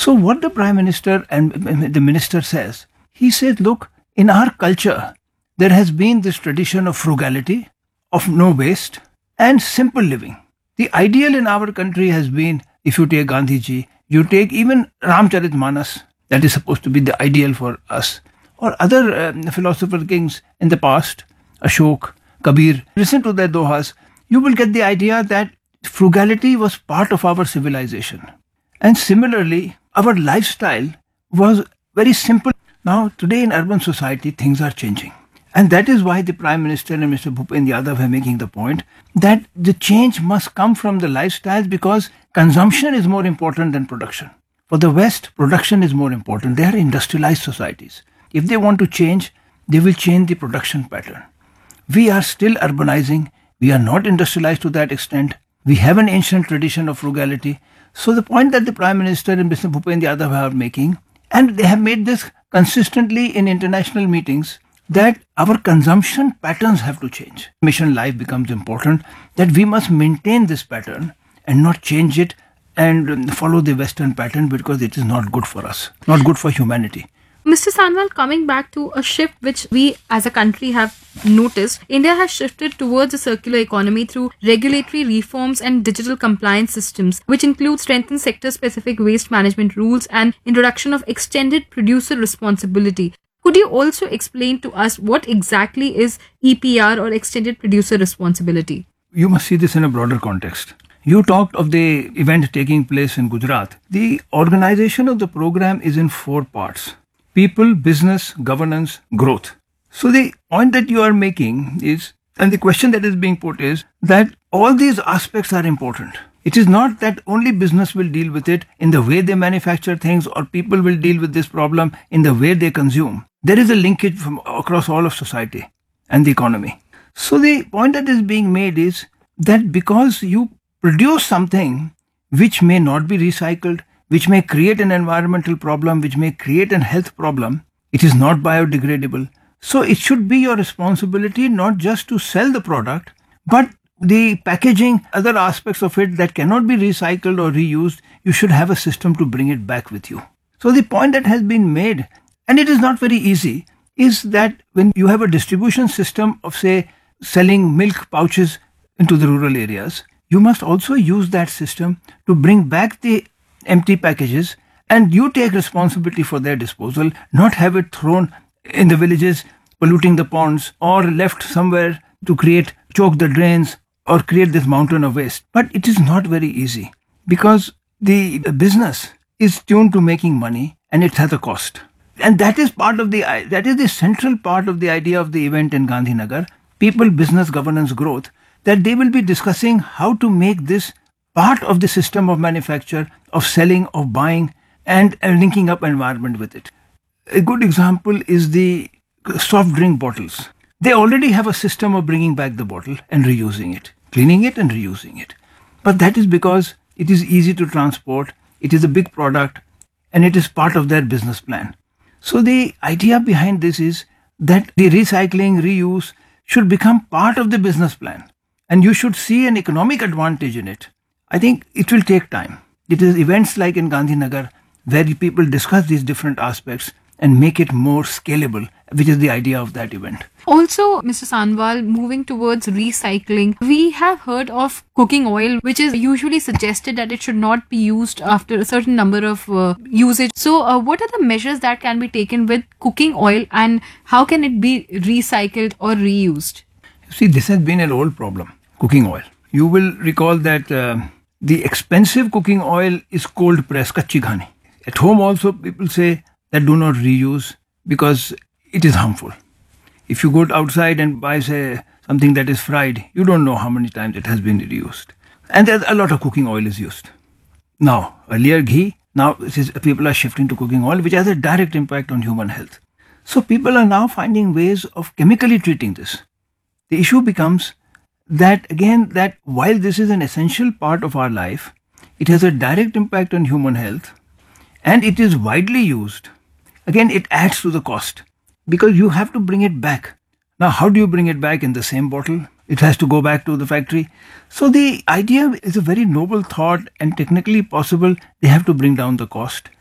So what the Prime Minister and the Minister says, he says, look, in our culture, there has been this tradition of frugality, of no waste, and simple living. The ideal in our country has been, if you take Gandhiji, you take even Ramcharitmanas, that is supposed to be the ideal for us, or other philosopher kings in the past, Ashok, Kabir. Listen to their dohas, you will get the idea that frugality was part of our civilization. And similarly, our lifestyle was very simple. Now, today in urban society, things are changing. And that is why the Prime Minister and Mr. Bhupendra Yadav are making the point that the change must come from the lifestyles, because consumption is more important than production. For the West, production is more important. They are industrialized societies. If they want to change, they will change the production pattern. We are still urbanizing. We are not industrialized to that extent. We have an ancient tradition of frugality. So the point that the Prime Minister and Mr. Bhupendra Yadav are making, and they have made this consistently in international meetings, that our consumption patterns have to change. Mission life becomes important, that we must maintain this pattern and not change it and follow the Western pattern, because it is not good for us, not good for humanity. Mr. Sanwal, coming back to a shift which we as a country have noticed, India has shifted towards a circular economy through regulatory reforms and digital compliance systems, which include strengthened sector-specific waste management rules and introduction of extended producer responsibility. Could you also explain to us what exactly is EPR, or extended producer responsibility? You must see this in a broader context. You talked of the event taking place in Gujarat. The organization of the program is in 4 parts: people, business, governance, growth. So the point that you are making is, and the question that is being put is, that all these aspects are important. It is not that only business will deal with it in the way they manufacture things, or people will deal with this problem in the way they consume. There is a linkage from across all of society and the economy. So the point that is being made is that because you produce something which may not be recycled, which may create an environmental problem, which may create a health problem, it is not biodegradable. So it should be your responsibility not just to sell the product, but the packaging, other aspects of it that cannot be recycled or reused, you should have a system to bring it back with you. So the point that has been made, and it is not very easy, is that when you have a distribution system of, say, selling milk pouches into the rural areas, you must also use that system to bring back the empty packages, and you take responsibility for their disposal, not have it thrown in the villages, polluting the ponds, or left somewhere to choke the drains, or create this mountain of waste. But it is not very easy, because the business is tuned to making money, and it has a cost. And that is the central part of the idea of the event in Gandhinagar, people, business, governance, growth, that they will be discussing how to make this part of the system of manufacture, of selling, of buying, and linking up environment with it. A good example is the soft drink bottles. They already have a system of bringing back the bottle and reusing it, cleaning it and reusing it. But that is because it is easy to transport, it is a big product, and it is part of their business plan. So the idea behind this is that the recycling, reuse should become part of the business plan, and you should see an economic advantage in it. I think it will take time. It is events like in Gandhinagar where people discuss these different aspects and make it more scalable, which is the idea of that event. Also, Mr. Sanwal, moving towards recycling, we have heard of cooking oil, which is usually suggested that it should not be used after a certain number of usage. So, what are the measures that can be taken with cooking oil, and how can it be recycled or reused? See, this has been an old problem, cooking oil. You will recall that the expensive cooking oil is cold pressed, kachi ghani. At home also, people say that do not reuse because it is harmful. If you go outside and buy, say, something that is fried, you don't know how many times it has been reused. And there's a lot of cooking oil is used. Now, earlier ghee, now people are shifting to cooking oil, which has a direct impact on human health. So people are now finding ways of chemically treating this. The issue becomes that, again, that while this is an essential part of our life, it has a direct impact on human health, and it is widely used. Again, it adds to the cost, because you have to bring it back. Now, how do you bring it back in the same bottle? It has to go back to the factory. So the idea is a very noble thought and technically possible. They have to bring down the cost.